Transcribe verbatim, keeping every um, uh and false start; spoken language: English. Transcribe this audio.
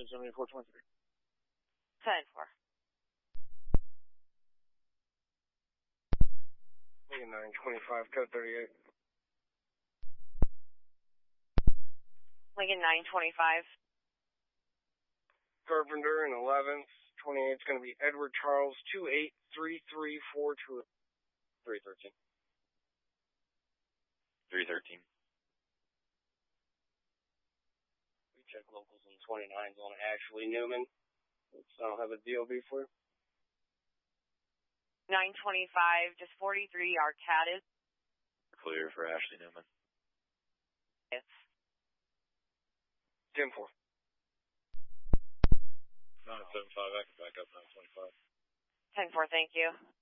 seventy-four twenty-three. ten four. Lincoln nine twenty-five, code thirty-eight. Lincoln nine twenty-five. Carpenter and eleventh, twenty-eight is going to be Edward Charles, two eight three three four two. three thirteen. three thirteen. We check locals on twenty-nines on Ashley Newman. So I'll have a D O B for you. nine twenty-five, just forty-three Arcadis. Clear for Ashley Newman. Yes. ten four. nine seven five, I can back up nine twenty-five. ten four, thank you.